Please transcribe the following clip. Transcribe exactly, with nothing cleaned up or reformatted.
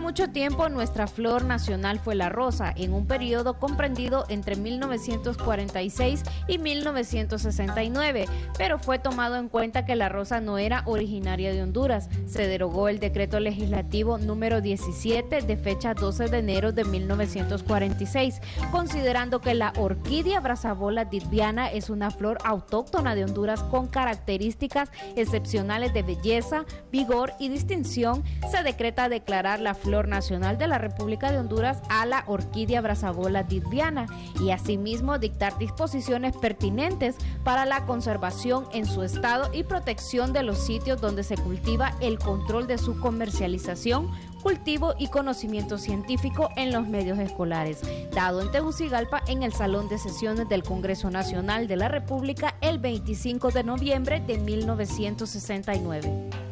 mucho tiempo nuestra flor nacional fue la rosa, en un periodo comprendido entre mil novecientos cuarenta y seis y mil novecientos sesenta y nueve, pero fue tomado en cuenta que la rosa no era originaria de Honduras. Se derogó el decreto legislativo número diecisiete de fecha doce de enero de mil novecientos cuarenta y seis, considerando que la orquídea brazabola ditviana es una flor autóctona de Honduras con características excepcionales de belleza, vigor y distinción. Se decreta declarar la flor nacional de la República de Honduras a la orquídea brazabola ditviana y asimismo dictar disposiciones pertinentes para la conservación en su estado y protección de los sitios donde se cultiva, el control de su comercialización, cultivo y conocimiento científico en los medios escolares, dado en Tegucigalpa en el Salón de Sesiones del Congreso Nacional de la República el veinticinco de noviembre de mil novecientos sesenta y nueve.